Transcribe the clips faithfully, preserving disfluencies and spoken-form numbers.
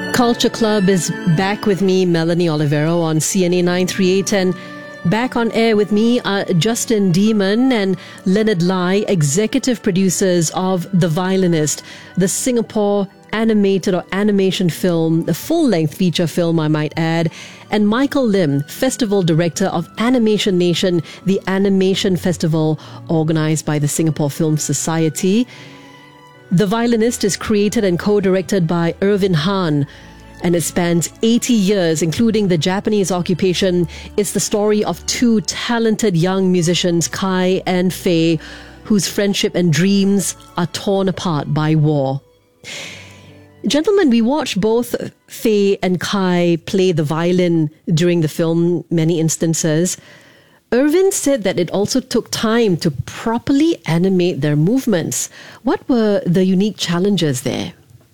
Culture Club is back with me, Melanie Olivero, on C N A nine thirty-eight, and back on air with me are Justin Demon and Leonard Lai, executive producers of The Violinist, the Singapore animated or animation film, the full-length feature film, I might add, and Michael Lim, festival director of Animation Nation, the animation festival organized by the Singapore Film Society. The Violinist is created and co-directed by Irvin Han, and it spans eighty years, including the Japanese occupation. It's the story of two talented young musicians, Kai and Faye, whose friendship and dreams are torn apart by war. Gentlemen, we watched both Faye and Kai play the violin during the film, many instances. Irvin said that it also took time to properly animate their movements. What were the unique challenges there?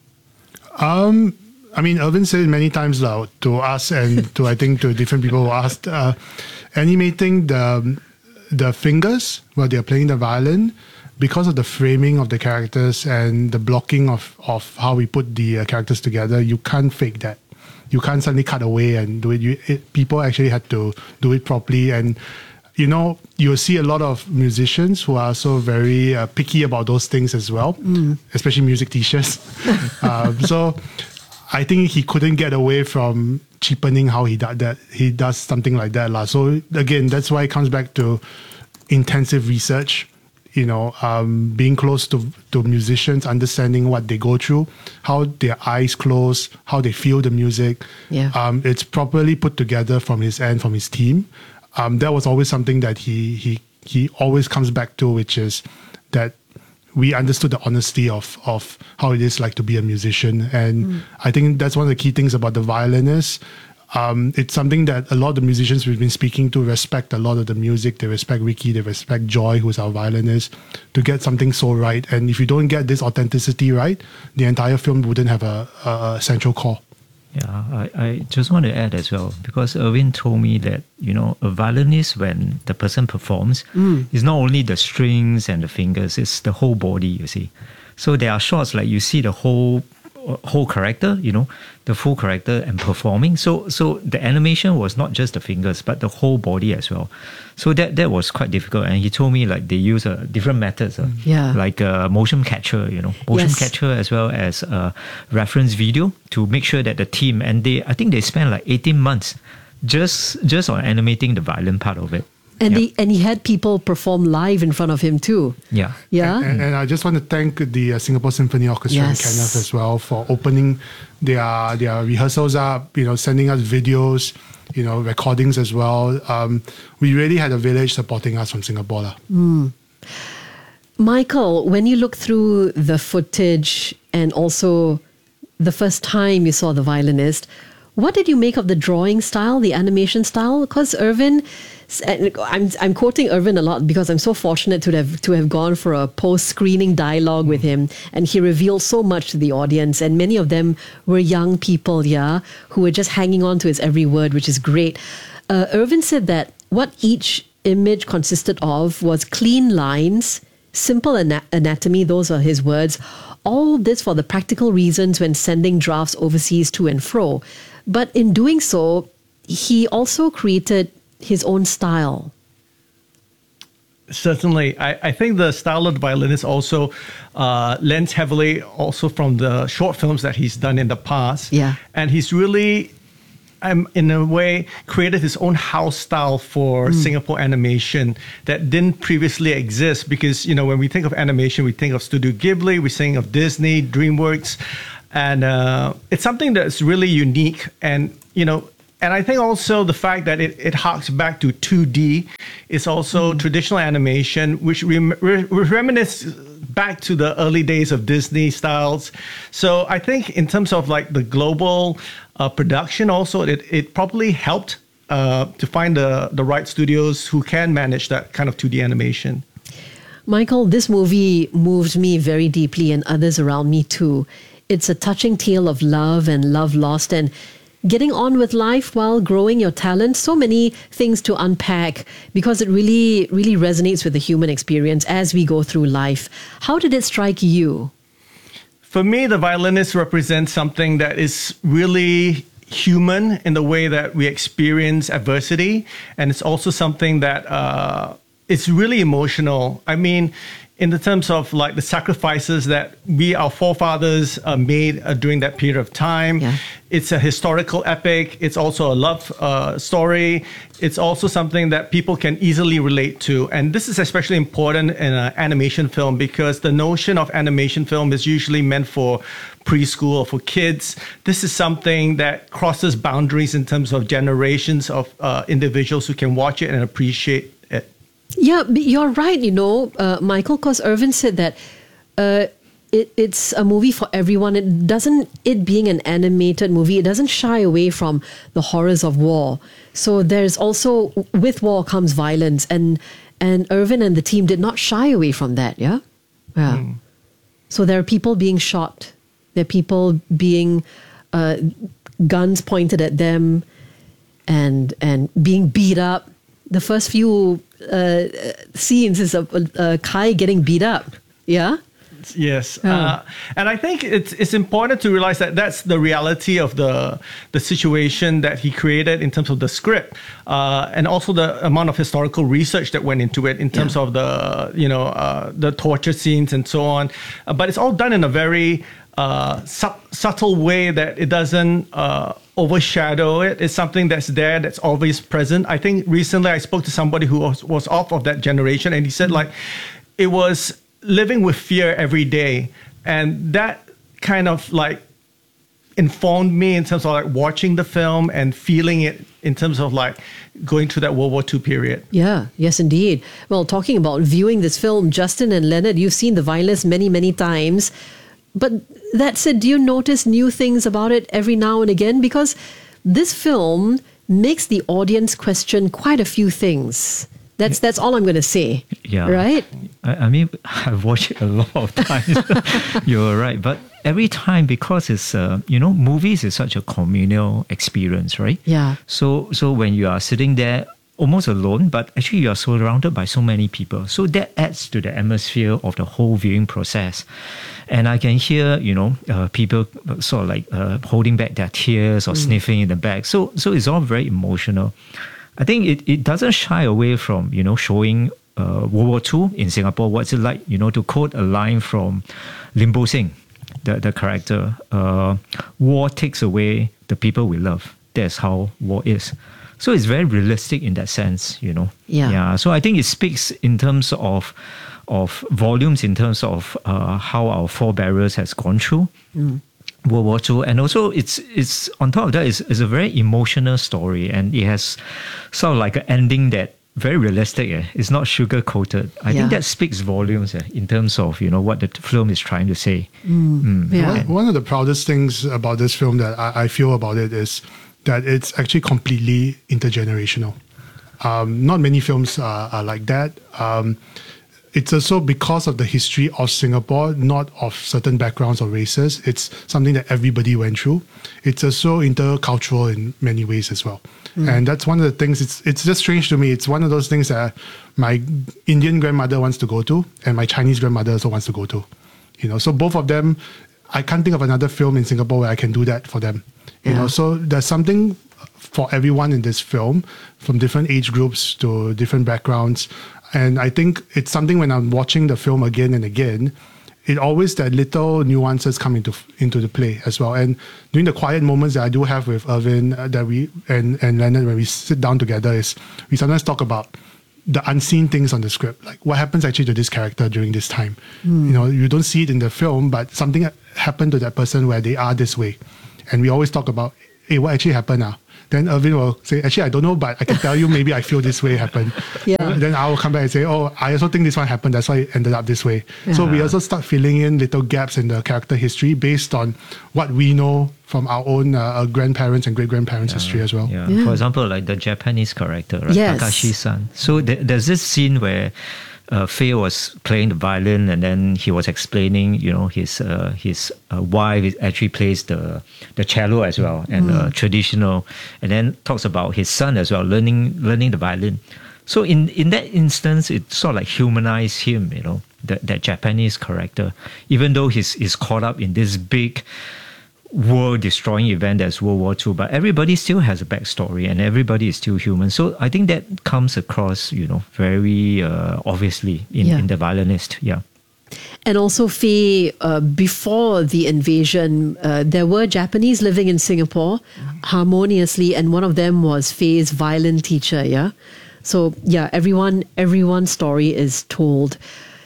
Um, I mean, Irvin said it many times now to us and to, I think, to different people who asked, uh, animating the, the fingers while they're playing the violin, because of the framing of the characters and the blocking of, of how we put the uh, characters together, you can't fake that. You can't suddenly cut away and do it. You, it. People actually had to do it properly. And, you know, you'll see a lot of musicians who are also very uh, picky about those things as well, mm. especially music teachers. um, so I think he couldn't get away from cheapening how he does that. He does something like that. La. So again, that's why it comes back to intensive research. You know, um, being close to, to musicians, understanding what they go through, how their eyes close, how they feel the music. Yeah. Um, it's properly put together from his end, from his team. Um, that was always something that he he he always comes back to, which is that we understood the honesty of of how it is like to be a musician. And mm. I think that's one of the key things about The Violinist. Um, it's something that a lot of the musicians we've been speaking to respect a lot of the music. They respect Ricky, they respect Joy, who's our violinist, to get something so right. And if you don't get this authenticity right, the entire film wouldn't have a, a central core. Yeah, I, I just want to add as well, because Irvin told me that, you know, a violinist, when the person performs, mm. is not only the strings and the fingers, it's the whole body, you see. So there are shots like you see the whole whole character, you know, the full character and performing. So so the animation was not just the fingers, but the whole body as well. So that that was quite difficult. And he told me like they use uh, different methods, uh, yeah. like uh, motion capture, you know, motion yes. capture as well as uh, reference video to make sure that the team, and they, I think they spent like eighteen months just just on animating the violin part of it. And yeah. he and he had people perform live in front of him too. Yeah, yeah. And, and, and I just want to thank the uh, Singapore Symphony Orchestra yes. and Kenneth as well for opening their their rehearsals up. You know, sending us videos, you know, recordings as well. Um, we really had a village supporting us from Singapore. La. Mm. Michael, when you look through the footage and also the first time you saw The Violinist, what did you make of the drawing style, the animation style? Because Irvin, I'm I'm quoting Irvin a lot because I'm so fortunate to have to have gone for a post-screening dialogue with him, and he revealed so much to the audience, and many of them were young people, yeah, who were just hanging on to his every word, which is great. Uh, Irvin said that what each image consisted of was clean lines, simple ana- anatomy, those are his words, all this for the practical reasons when sending drafts overseas to and fro. But in doing so, he also created his own style. Certainly. I, I think the style of The Violinist also uh, lends heavily also from the short films that he's done in the past. Yeah. And he's really, um, in a way, created his own house style for mm. Singapore animation that didn't previously exist. Because, you know, when we think of animation, we think of Studio Ghibli, we think of Disney, DreamWorks. And uh, it's something that's really unique. And, you know, and I think also the fact that it, it harks back to two D is also mm. traditional animation, which rem- re- reminisces back to the early days of Disney styles. So I think in terms of like the global uh, production also, it, it probably helped uh, to find the, the right studios who can manage that kind of two D animation. Michael, this movie moved me very deeply and others around me too. It's a touching tale of love and love lost and getting on with life while growing your talent. So many things to unpack because it really, really resonates with the human experience as we go through life. How did it strike you? for me, the violinist represents something that is really human in the way that we experience adversity. And it's also something that uh, it's really emotional. I mean, in the terms of like the sacrifices that we, our forefathers, uh, made uh, during that period of time. Yeah. It's a historical epic. It's also a love uh, story. It's also something that people can easily relate to. And this is especially important in an animation film because the notion of animation film is usually meant for preschool or for kids. This is something that crosses boundaries in terms of generations of uh, individuals who can watch it and appreciate it. Yeah, but you're right, you know, uh, Michael, because Irvin said that uh, it, it's a movie for everyone. It doesn't, it being an animated movie, it doesn't shy away from the horrors of war. So there's also, with war comes violence. And, and Irvin and the team did not shy away from that, yeah? Yeah. Mm. So there are people being shot. There are people being, uh, guns pointed at them and, and being beat up. The first few uh, scenes is a, a Kai getting beat up. Yeah. Yes, oh. uh, and I think it's it's important to realize that that's the reality of the the situation that he created in terms of the script, uh, and also the amount of historical research that went into it in terms yeah. of the you know uh, the torture scenes and so on. Uh, but it's all done in a very uh, su- subtle way that it doesn't uh, overshadow it. It's something that's there, that's always present. I think recently I spoke to somebody who was, was off of that generation, and he said like it was living with fear every day, and that kind of like informed me in terms of like watching the film and feeling it in terms of like going through that World War Two period. Yeah, yes, indeed. Well, talking about viewing this film, Justin and Leonard, you've seen the violence many, many times. But that said, do you notice new things about it every now and again? Because this film makes the audience question quite a few things. That's that's all I'm going to say. Yeah. Right? I, I mean, I've watched it a lot of times. You're right. But every time, because it's, uh, you know, movies is such a communal experience, right? Yeah. So, so when you are sitting there almost alone, but actually you are surrounded by so many people. So that adds to the atmosphere of the whole viewing process. And I can hear, you know, uh, people sort of like uh, holding back their tears or mm. sniffing in the back. So, so it's all very emotional. I think it, it doesn't shy away from, you know, showing uh, World War Two in Singapore. What's it like, you know, to quote a line from Lim Bo Sing, the, the character, uh, war takes away the people we love. That's how war is. So it's very realistic in that sense, you know. Yeah. Yeah. So I think it speaks in terms of of volumes, in terms of uh, how our forebearers has gone through mm. World War Two, and also it's it's on top of that, it's, it's a very emotional story, and it has sort of like an ending that very realistic. Eh? It's not sugar coated. I yeah. think that speaks volumes eh, in terms of you know what the film is trying to say. Mm. Mm. Yeah. One, one of the proudest things about this film that I, I feel about it is that it's actually completely intergenerational. Um, not many films are, are like that. Um, it's also because of the history of Singapore, not of certain backgrounds or races. It's something that everybody went through. It's also intercultural in many ways as well. Mm. And that's one of the things, it's it's just strange to me. It's one of those things that my Indian grandmother wants to go to and my Chinese grandmother also wants to go to. You know, so both of them, I can't think of another film in Singapore where I can do that for them. You yeah. know, so there's something for everyone in this film, from different age groups to different backgrounds. And I think it's something when I'm watching the film again and again, it always that little nuances come into into the play as well. And during the quiet moments that I do have with Irvin uh, that we and, and Leonard when we sit down together is we sometimes talk about the unseen things on the script, like what happens actually to this character during this time. Mm. You know, you don't see it in the film, but something happened to that person where they are this way. And we always talk about, hey, what actually happened now? Then Irvin will say, actually, I don't know, but I can tell you maybe I feel this way happened. Yeah. Then I will come back and say, oh, I also think this one happened. That's why it ended up this way. Yeah. So we also start filling in little gaps in the character history based on what we know from our own uh, grandparents and great-grandparents' yeah. history as well. Yeah. Yeah. For example, like the Japanese character, right? Yes. Takashi-san. So th- there's this scene where Uh, Faye was playing the violin, and then he was explaining, you know, his uh, his uh, wife actually plays the the cello as well, and mm. uh, traditional, and then talks about his son as well, learning learning the violin. So in, in that instance, it sort of like humanized him, you know. that, that Japanese character, even though he's, he's caught up in this big world-destroying event as World War Two, but everybody still has a backstory and everybody is still human. So I think that comes across, you know, very uh, obviously in, Yeah. in The Violinist. Yeah. And also, Faye, uh, before the invasion, uh, there were Japanese living in Singapore harmoniously, and one of them was Faye's violin teacher. Yeah, so yeah, everyone, everyone's story is told.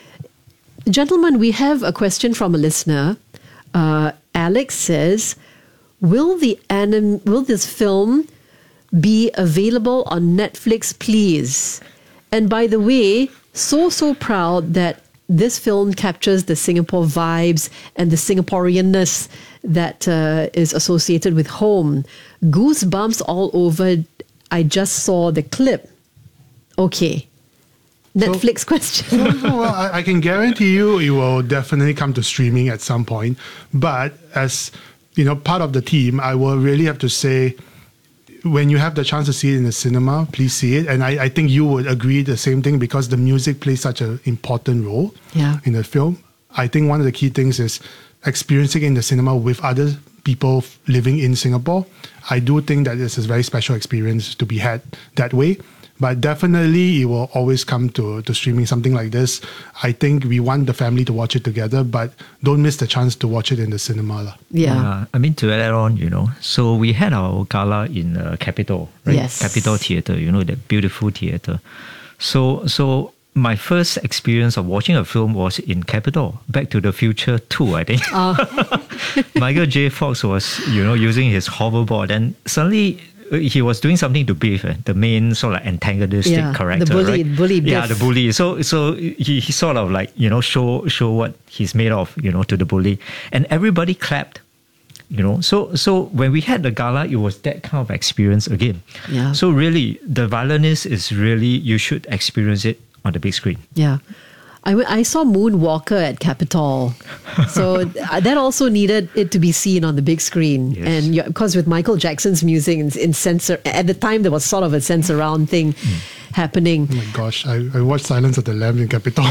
Gentlemen, we have a question from a listener. Uh, Alex says, "Will the anim- Will this film be available on Netflix, please? And by the way, so so proud that this film captures the Singapore vibes and the Singaporeanness that uh, is associated with home. Goosebumps all over. I just saw the clip." Okay. Netflix question. So, well, I, I can guarantee you it will definitely come to streaming at some point. But as you know, part of the team, I will really have to say, when you have the chance to see it in the cinema, please see it. And I, I think you would agree the same thing, because the music plays such an important role Yeah. in the film. I think one of the key things is experiencing it in the cinema with other people f- living in Singapore. I do think that it's a very special experience to be had that way. But definitely it will always come to, to streaming, something like this. I think we want the family to watch it together, but don't miss the chance to watch it in the cinema. lah. Yeah. Uh, I mean, to add on, you know, so we had our gala in uh, Capitol, right? Yes. Capitol Theatre, you know, that beautiful theatre. So, so my first experience of watching a film was in Capitol, Back to the Future two, I think. Michael J. Fox was, you know, using his hoverboard, and suddenly uh, he was doing something to Biff, eh, the main sort of like antagonistic Yeah, the character, bully- right? bully Yeah, Biff. the bully. So, so he, he sort of like, you know, show show what he's made of, you know, to the bully, and everybody clapped. You know, so so when we had the gala, it was that kind of experience again. Yeah. So really, The Violinist is really, you should experience it on the big screen. Yeah. I, w- I saw Moonwalker at Capitol. So th- that also needed it to be seen on the big screen. Yes. And you, of course, with Michael Jackson's music in, in censor, at the time there was sort of a censor round thing happening. Oh my gosh, I, I watched Silence of the Lambs in Capitol.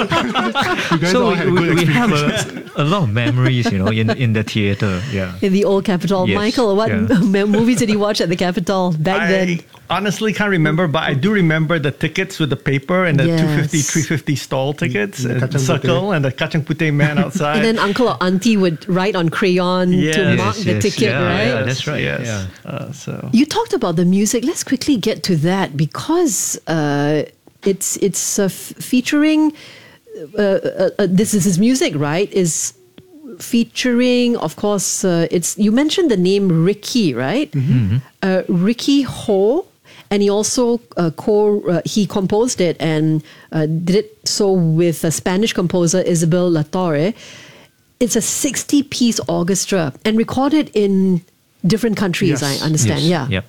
You guys So all we, had we, good we have experiences. a, a lot of memories, you know, in in the theater. Yeah. In the old Capitol. Yes, Michael, what yeah. m- movies did you watch at the Capitol back I then? honestly can't remember, but I do remember the tickets with the paper and the Yes. two fifty, three fifty stall tickets, The and kacang circle, putih. and the kacang putih man outside. And then uncle or auntie would write on crayon to Yes. mark Yes, the yes. ticket, Yeah, right? yeah, that's right. Yes. Yeah. Uh, so You talked about the music. Let's quickly get to that, because uh, it's it's uh, f- featuring. Uh, uh, uh, this is his music, right? Is featuring, of course. Uh, it's you mentioned the name Ricky, right? Uh, Ricky Ho, and he also uh, co uh, he composed it and uh, did it so with a Spanish composer Isabel La Torre. It's a sixty-piece orchestra and recorded in different countries. Yes. I understand. Yes, Yeah. Yep.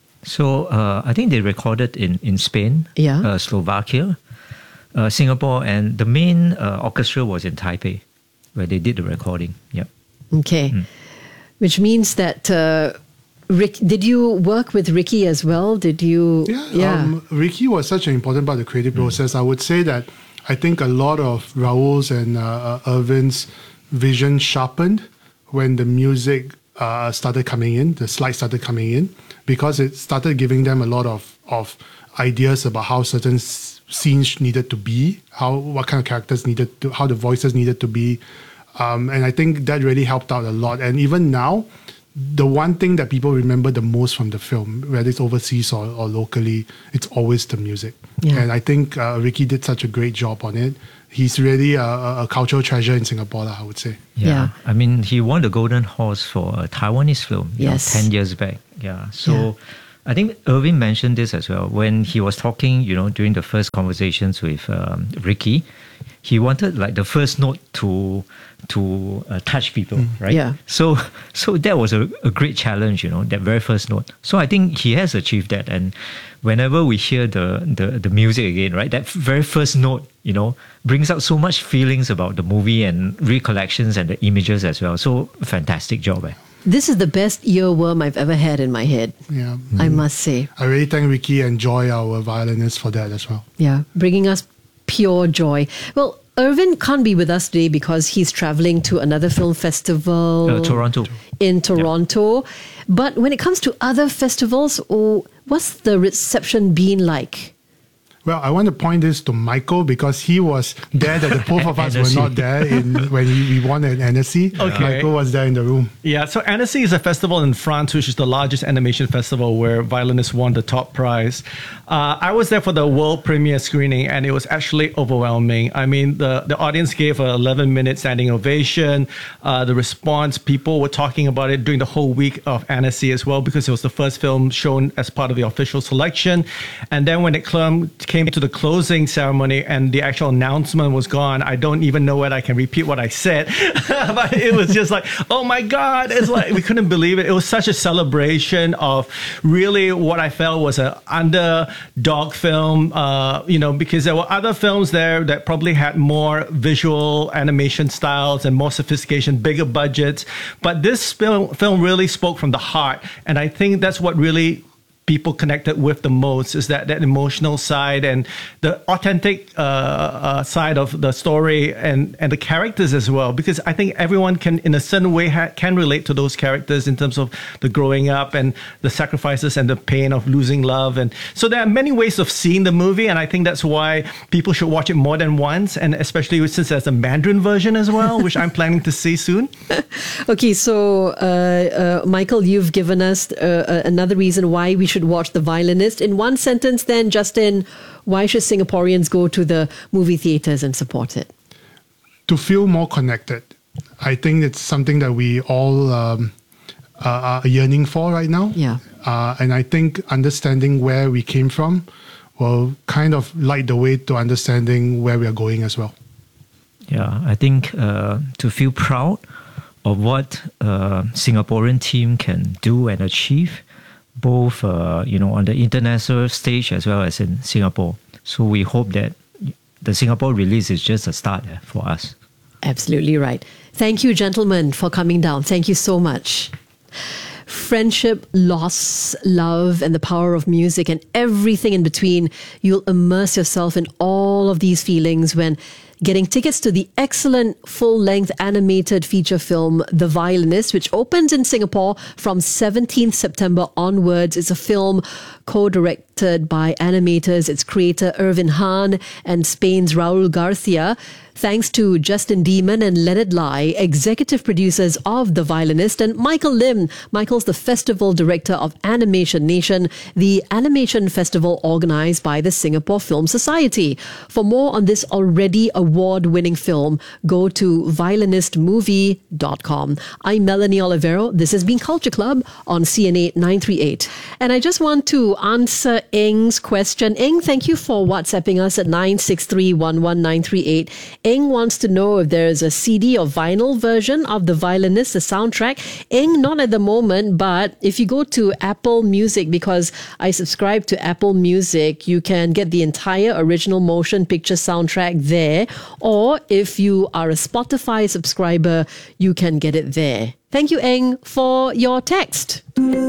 So uh, I think they recorded in, in Spain, Yeah. uh, Slovakia, uh, Singapore, and the main uh, orchestra was in Taipei, where they did the recording. Yep. Okay. Which means that uh, Rick, did you work with Ricky as well? Did you? Yeah, Um, Ricky was such an important part of the creative process. I would say that I think a lot of Raul's and uh, uh, Irvin's vision sharpened when the music uh, started coming in, the slides started coming in, because it started giving them a lot of, of ideas about how certain s- scenes needed to be, how what kind of characters needed to, how the voices needed to be. Um, and I think that really helped out a lot. And even now, the one thing that people remember the most from the film, whether it's overseas or, or locally, it's always the music. Yeah. And I think uh, Ricky did such a great job on it. He's really a, a cultural treasure in Singapore, I would say. Yeah. Yeah. I mean, he won the Golden Horse for a Taiwanese film, you know, Yes. ten years back. Yeah. So Yeah. I think Irvin mentioned this as well. When he was talking, you know, during the first conversations with um, Ricky, he wanted like the first note to to uh, touch people, right? Yeah. So so that was a, a great challenge, you know, that very first note. So I think he has achieved that. And whenever we hear the the, the music again, right, that very first note, you know, brings out so much feelings about the movie and recollections and the images as well. So fantastic job, eh? This is the best earworm I've ever had in my head. Yeah. I must say. I really thank Ricky and Joy, our violinist, for that as well. Yeah, bringing us pure joy. Well, Irvin can't be with us today because he's traveling to another film festival Uh, Toronto. in Toronto. But when it comes to other festivals, oh, what's the reception been like? Well, I want to point this to Michael because he was there that the both of us N S C. were not there in, when we won at N S C. Okay. Michael was there in the room. Yeah, so Annecy is a festival in France, which is the largest animation festival where Violinists won the top prize. Uh, I was there for the world premiere screening, and it was actually overwhelming. I mean, the, the audience gave a eleven minute standing ovation. Uh, the response, people were talking about it during the whole week of Annecy as well, because it was the first film shown as part of the official selection. And then when it came, came to the closing ceremony and the actual announcement was gone, I don't even know whether I can repeat what I said. But it was just like, oh my God, it's like we couldn't believe it. It was such a celebration of really what I felt was an underdog film, uh, you know, because there were other films there that probably had more visual animation styles and more sophistication, bigger budgets. But this film, film really spoke from the heart. And I think that's what really people connected with the most, is that that emotional side and the authentic uh, uh, side of the story and, and the characters as well. Because I think everyone can, in a certain way, ha- can relate to those characters in terms of the growing up and the sacrifices and the pain of losing love. And so there are many ways of seeing the movie, and I think that's why people should watch it more than once, and especially since there's a Mandarin version as well, which I'm planning to see soon. Okay, so uh, uh, Michael, you've given us uh, another reason why we should watch The Violinist. In one sentence then, Justin, why should Singaporeans go to the movie theatres and support it? To feel more connected. I think it's something that we all um, uh, are yearning for right now. Yeah. Uh, and I think understanding where we came from will kind of light the way to understanding where we are going as well. Yeah, I think uh, to feel proud of what uh, Singaporean team can do and achieve, both uh, you know on the international stage as well as in Singapore. So we hope that the Singapore release is just a start uh, for us. Absolutely right. Thank you, gentlemen, for coming down. Thank you so much. Friendship, loss, love, and the power of music and everything in between. You'll immerse yourself in all of these feelings when getting tickets to the excellent full-length animated feature film, The Violinist, which opens in Singapore from seventeenth September onwards. It's a film co-directed by animators, its creator Irvin Han and Spain's Raul Garcia. Thanks to Justin Demon and Leonard Lai, executive producers of The Violinist, and Michael Lim. Michael's the festival director of Animation Nation, the animation festival organized by the Singapore Film Society. For more on this already award-winning film, go to violinist movie dot com. I'm Melanie Olivero. This has been Culture Club on C N A nine three eight. And I just want to answer Eng's question. Eng, thank you for WhatsApping us at nine six three, one one nine three eight. Eng wants to know if there is a C D or vinyl version of The Violinist, the soundtrack. Eng, not at the moment, but if you go to Apple Music, because I subscribe to Apple Music, you can get the entire original motion picture soundtrack there. Or if you are a Spotify subscriber, you can get it there. Thank you, Eng, for your text.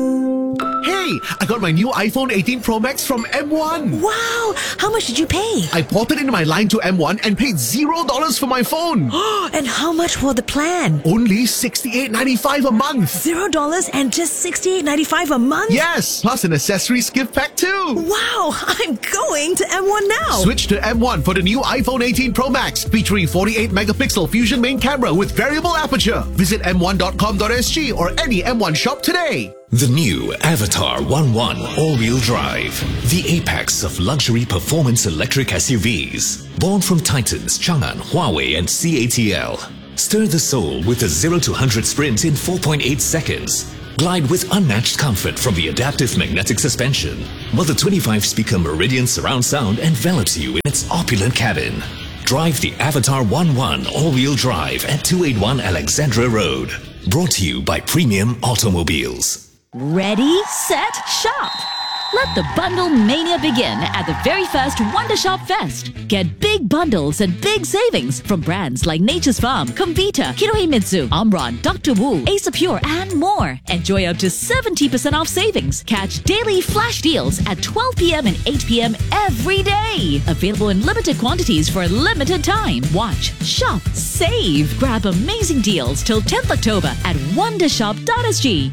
Hey, I got my new iPhone eighteen Pro Max from M one. Wow! How much did you pay? I ported in my line to M one and paid zero dollars for my phone. And how much for the plan? Only sixty-eight ninety-five a month. Zero dollars and just sixty-eight ninety-five a month? Yes, plus an accessories gift pack too. Wow! I'm going to M one now. Switch to M one for the new iPhone eighteen Pro Max, featuring forty-eight megapixel Fusion main camera with variable aperture. Visit m one dot com dot s g or any M one shop today. The new Avatar one one all-wheel drive, the apex of luxury performance electric S U Vs. Born from Titans, Chang'an, Huawei and C A T L. Stir the soul with a zero to one hundred sprint in four point eight seconds. Glide with unmatched comfort from the adaptive magnetic suspension, while the twenty-five speaker Meridian surround sound envelops you in its opulent cabin. Drive the Avatar one one all-wheel drive at two eighty-one Alexandra Road. Brought to you by Premium Automobiles. Ready, set, shop. Let the bundle mania begin at the very first Wonder Shop Fest. Get big bundles and big savings from brands like Nature's Farm, Comvita, Kinohimitsu, Omron, Doctor Wu, Ace of Pure, and more. Enjoy up to seventy percent off savings. Catch daily flash deals at twelve p.m. and eight p.m. every day. Available in limited quantities for a limited time. Watch, shop, save. Grab amazing deals till tenth October at wondershop dot s g.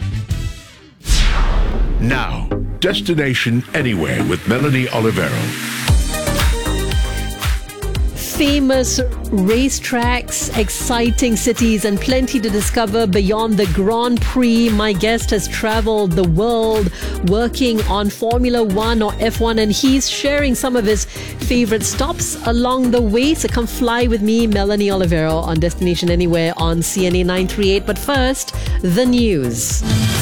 Now, Destination Anywhere with Melanie Olivero. Famous racetracks, exciting cities, and plenty to discover beyond the Grand Prix. My guest has traveled the world working on Formula One or F one, and he's sharing some of his favorite stops along the way. So come fly with me, Melanie Olivero, on Destination Anywhere on C N A nine thirty-eight. But first, the news.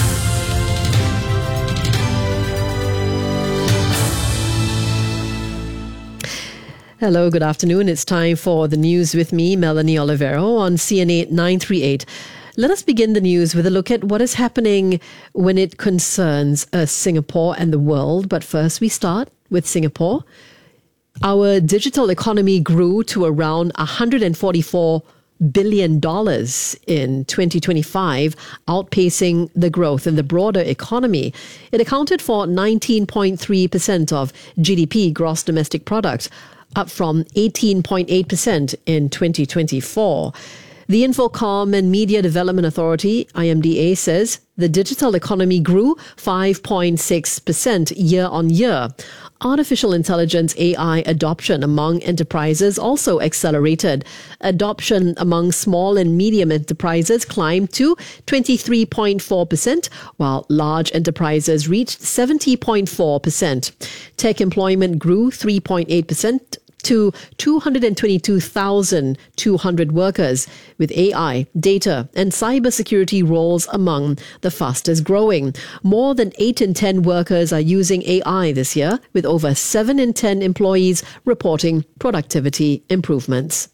Hello, good afternoon. It's time for the news with me, Melanie Olivero, on C N A nine thirty-eight. Let us begin the news with a look at what is happening when it concerns uh, Singapore and the world. But first, we start with Singapore. Our digital economy grew to around one hundred forty-four billion dollars in twenty twenty-five, outpacing the growth in the broader economy. It accounted for nineteen point three percent of G D P, gross domestic product, up from eighteen point eight percent in twenty twenty-four. The Infocom and Media Development Authority, I M D A, says the digital economy grew five point six percent year on year. Artificial intelligence A I adoption among enterprises also accelerated. Adoption among small and medium enterprises climbed to twenty-three point four percent, while large enterprises reached seventy point four percent. Tech employment grew three point eight percent to two hundred twenty-two thousand two hundred workers, with A I, data, and cybersecurity roles among the fastest growing. More than eight in ten workers are using A I this year, with over seven in ten employees reporting productivity improvements.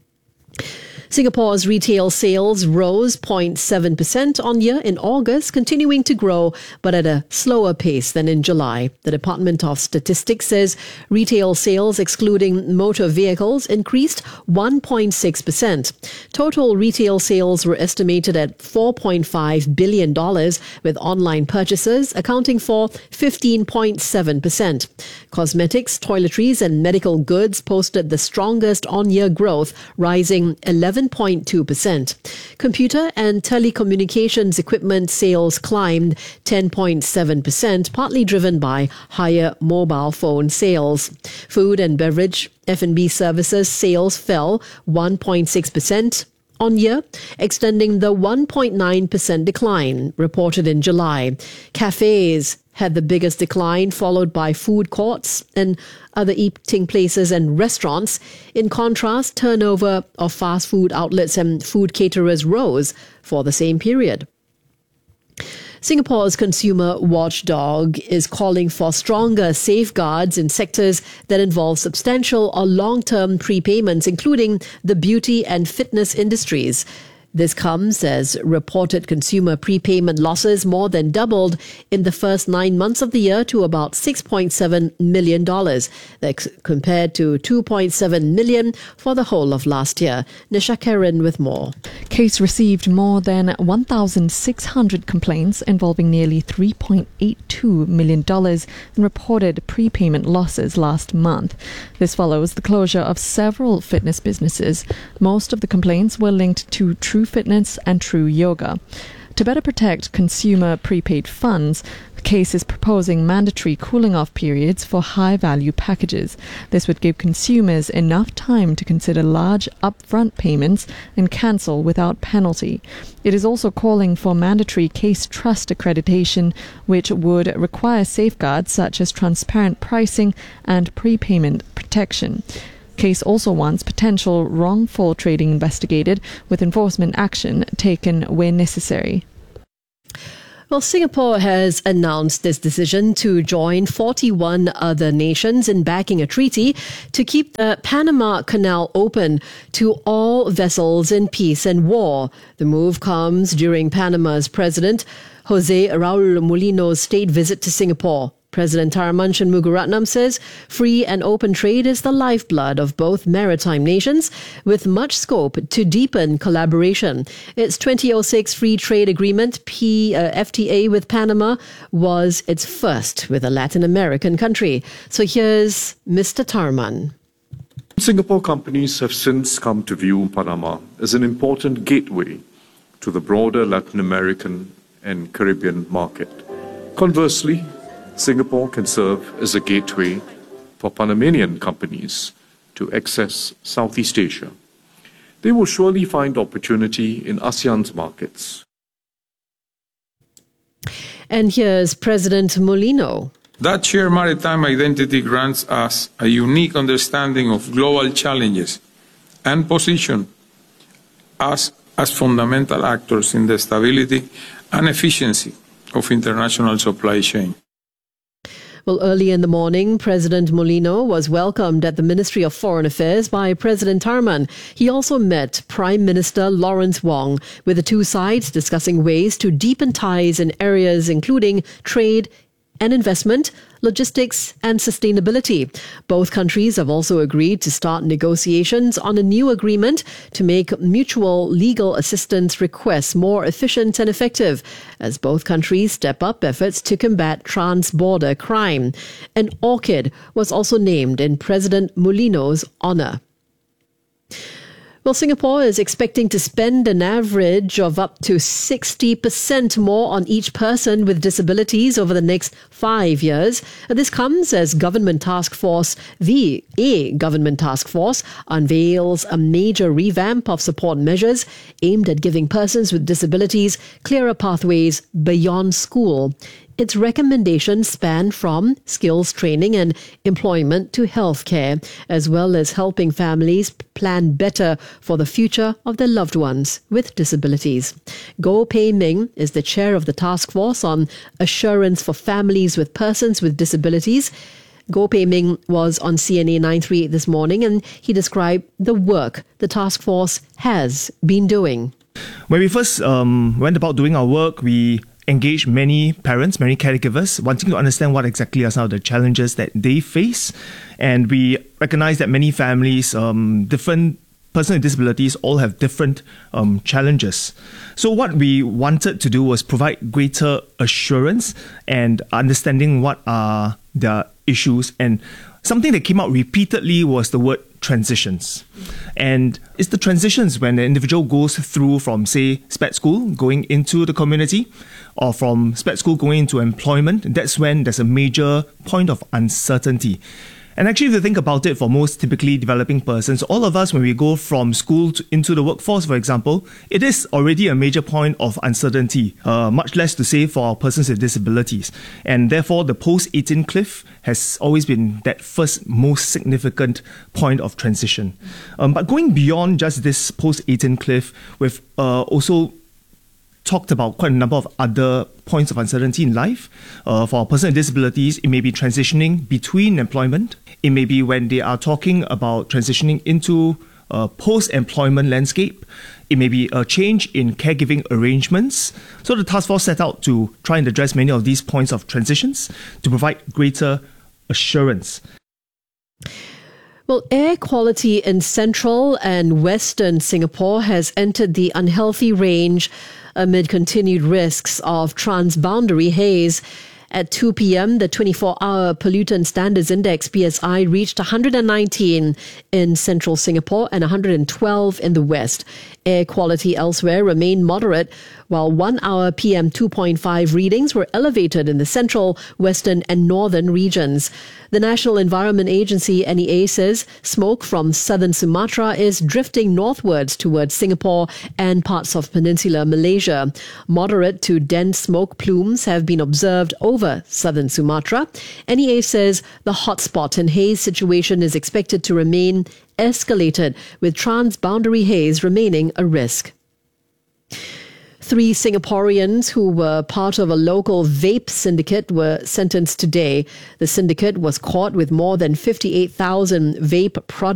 Singapore's retail sales rose zero point seven percent on year in August, continuing to grow, but at a slower pace than in July. The Department of Statistics says retail sales, excluding motor vehicles, increased one point six percent. Total retail sales were estimated at four point five billion dollars, with online purchases accounting for fifteen point seven percent. Cosmetics, toiletries, and medical goods posted the strongest on-year growth, rising eleven point two percent. Computer and telecommunications equipment sales climbed ten point seven percent, partly driven by higher mobile phone sales. Food and beverage F and B services sales fell one point six percent on year, extending the one point nine percent decline reported in July. Cafes had the biggest decline, followed by food courts and other eating places and restaurants. In contrast, turnover of fast food outlets and food caterers rose for the same period. Singapore's consumer watchdog is calling for stronger safeguards in sectors that involve substantial or long-term prepayments, including the beauty and fitness industries. This comes as reported consumer prepayment losses more than doubled in the first nine months of the year to about six point seven million dollars. That's compared to two point seven million dollars for the whole of last year. Nisha Karen with more. Case received more than one thousand six hundred complaints involving nearly three point eight two million dollars in reported prepayment losses last month. This follows the closure of several fitness businesses. Most of the complaints were linked to True Fitness and True Yoga. To better protect consumer prepaid funds, the case is proposing mandatory cooling-off periods for high-value packages. This would give consumers enough time to consider large upfront payments and cancel without penalty. It is also calling for mandatory case trust accreditation, which would require safeguards such as transparent pricing and prepayment protection. Case also wants potential wrongful trading investigated, with enforcement action taken where necessary. Well, Singapore has announced this decision to join forty-one other nations in backing a treaty to keep the Panama Canal open to all vessels in peace and war. The move comes during Panama's President Jose Raul Mulino's state visit to Singapore. President Tharman Shanmugaratnam says free and open trade is the lifeblood of both maritime nations, with much scope to deepen collaboration. Its twenty oh six Free Trade Agreement, P, uh, F T A, with Panama was its first with a Latin American country. So here's Mister Tharman. Singapore companies have since come to view Panama as an important gateway to the broader Latin American and Caribbean market. Conversely, Singapore can serve as a gateway for Panamanian companies to access Southeast Asia. They will surely find opportunity in ASEAN's markets. And here's President Mulino. That shared maritime identity grants us a unique understanding of global challenges and position us as fundamental actors in the stability and efficiency of international supply chain. Well, early in the morning, President Mulino was welcomed at the Ministry of Foreign Affairs by President Tharman. He also met Prime Minister Lawrence Wong, with the two sides discussing ways to deepen ties in areas including trade and investment, logistics and sustainability. Both countries have also agreed to start negotiations on a new agreement to make mutual legal assistance requests more efficient and effective, as both countries step up efforts to combat trans-border crime. An orchid was also named in President Mulino's honour. Well, Singapore is expecting to spend an average of up to sixty percent more on each person with disabilities over the next five years. This comes as government task force, the A government task force, unveils a major revamp of support measures aimed at giving persons with disabilities clearer pathways beyond school. Its recommendations span from skills training and employment to healthcare, as well as helping families plan better for the future of their loved ones with disabilities. Goh Pei Ming is the chair of the task force on assurance for families with persons with disabilities. Goh Pei Ming was on C N A nine thirty-eight this morning, and he described the work the task force has been doing. When we first um, went about doing our work, we engage many parents, many caregivers, wanting to understand what exactly are some of the challenges that they face. And we recognize that many families, um, different persons with disabilities, all have different um, challenges. So what we wanted to do was provide greater assurance and understanding what are their issues. And something that came out repeatedly was the word transitions. And it's the transitions when the individual goes through from, say, SPED school, going into the community, or from SPED school going into employment. That's when there's a major point of uncertainty. And actually, if you think about it, for most typically developing persons, all of us, when we go from school to, into the workforce, for example, it is already a major point of uncertainty, uh, much less to say for persons with disabilities. And therefore, the post eighteen cliff has always been that first most significant point of transition. Um, but going beyond just this post eighteen cliff, we've uh, also talked about quite a number of other points of uncertainty in life. Uh, for a person with disabilities, it may be transitioning between employment. It may be when they are talking about transitioning into a post-employment landscape. It may be a change in caregiving arrangements. So the task force set out to try and address many of these points of transitions to provide greater assurance. Well, air quality in central and western Singapore has entered the unhealthy range amid continued risks of transboundary haze. At two p.m., the twenty-four hour Pollutant Standards Index, P S I, reached one hundred nineteen in central Singapore and one hundred twelve in the west. Air quality elsewhere remained moderate, while one hour P M two point five readings were elevated in the central, western and northern regions. The National Environment Agency, N E A, says smoke from southern Sumatra is drifting northwards towards Singapore and parts of peninsular Malaysia. Moderate to dense smoke plumes have been observed over southern Sumatra. N E A says the hotspot and haze situation is expected to remain escalated, with transboundary haze remaining a risk. Three Singaporeans who were part of a local vape syndicate were sentenced today. The syndicate was caught with more than fifty-eight thousand vape products